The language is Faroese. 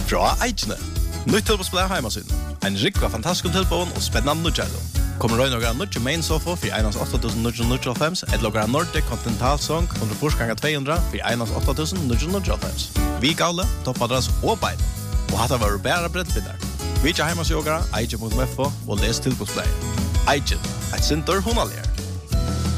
Fra Eichne. Nytt tilbosplay heimasyn. En rikva fantastisk tilbån og spennende nødgjælum. Kommer røy noen nødje main sofa for 1.8.995 et logra Nordic Continental Song 100 for 1.8.995. Vi gavle, toppadress og bein. Og hatt var bæra brettbinner. Vi ikke heimasjogere, Eiche.fo og les tilbosplay. Eiche, et sinter hunalier.